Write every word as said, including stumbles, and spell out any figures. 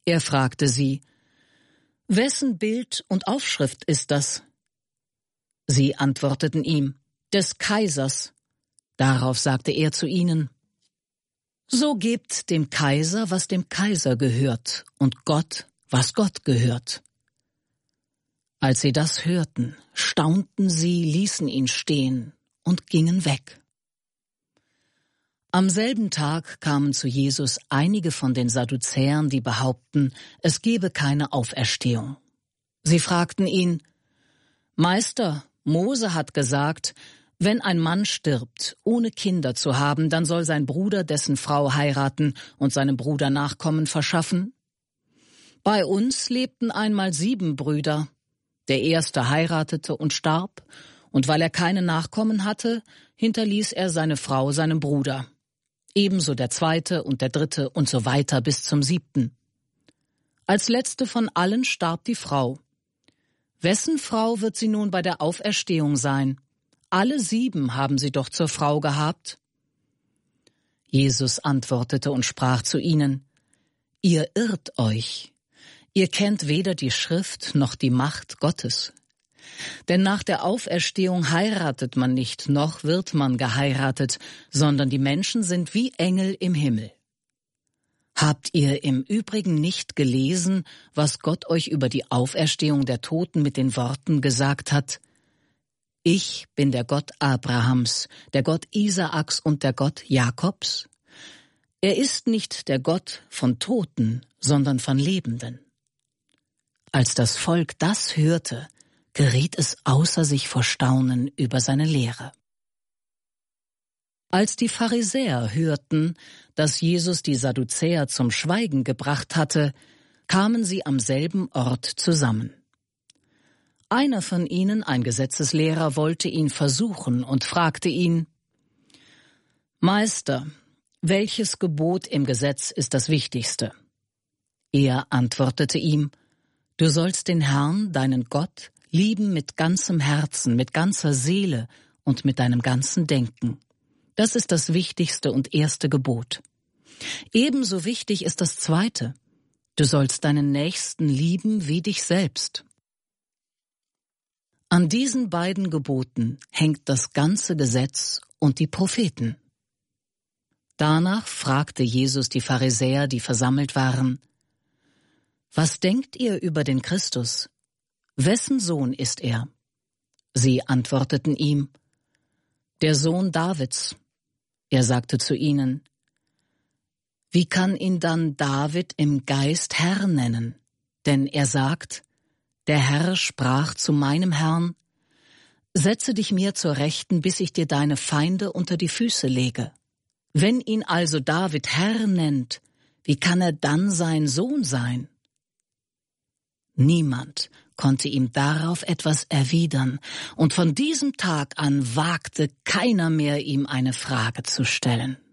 Er fragte sie: »Wessen Bild und Aufschrift ist das?« Sie antworteten ihm: »Des Kaisers.« Darauf sagte er zu ihnen: »So gebt dem Kaiser, was dem Kaiser gehört, und Gott, was Gott gehört.« Als sie das hörten, staunten sie, ließen ihn stehen und gingen weg. Am selben Tag kamen zu Jesus einige von den Sadduzäern, die behaupten, es gebe keine Auferstehung. Sie fragten ihn: »Meister, Mose hat gesagt, wenn ein Mann stirbt, ohne Kinder zu haben, dann soll sein Bruder dessen Frau heiraten und seinem Bruder Nachkommen verschaffen. Bei uns lebten einmal sieben Brüder. Der erste heiratete und starb, und weil er keine Nachkommen hatte, hinterließ er seine Frau seinem Bruder. Ebenso der zweite und der dritte und so weiter bis zum siebten. Als letzte von allen starb die Frau. Wessen Frau wird sie nun bei der Auferstehung sein? Alle sieben haben sie doch zur Frau gehabt.« Jesus antwortete und sprach zu ihnen: »Ihr irrt euch. Ihr kennt weder die Schrift noch die Macht Gottes. Denn nach der Auferstehung heiratet man nicht, noch wird man geheiratet, sondern die Menschen sind wie Engel im Himmel. Habt ihr im Übrigen nicht gelesen, was Gott euch über die Auferstehung der Toten mit den Worten gesagt hat: Ich bin der Gott Abrahams, der Gott Isaaks und der Gott Jakobs? Er ist nicht der Gott von Toten, sondern von Lebenden.« Als das Volk das hörte, geriet es außer sich vor Staunen über seine Lehre. Als die Pharisäer hörten, dass Jesus die Sadduzäer zum Schweigen gebracht hatte, kamen sie am selben Ort zusammen. Einer von ihnen, ein Gesetzeslehrer, wollte ihn versuchen und fragte ihn: »Meister, welches Gebot im Gesetz ist das wichtigste?« Er antwortete ihm: »Du sollst den Herrn, deinen Gott, lieben mit ganzem Herzen, mit ganzer Seele und mit deinem ganzen Denken. Das ist das wichtigste und erste Gebot. Ebenso wichtig ist das zweite: Du sollst deinen Nächsten lieben wie dich selbst. An diesen beiden Geboten hängt das ganze Gesetz und die Propheten.« Danach fragte Jesus die Pharisäer, die versammelt waren: »Was denkt ihr über den Christus? Wessen Sohn ist er?« Sie antworteten ihm: »Der Sohn Davids.« Er sagte zu ihnen: »Wie kann ihn dann David im Geist Herr nennen? Denn er sagt: Der Herr sprach zu meinem Herrn: Setze dich mir zur Rechten, bis ich dir deine Feinde unter die Füße lege. Wenn ihn also David Herr nennt, wie kann er dann sein Sohn sein?« Niemand konnte ihm darauf etwas erwidern, und von diesem Tag an wagte keiner mehr, ihm eine Frage zu stellen.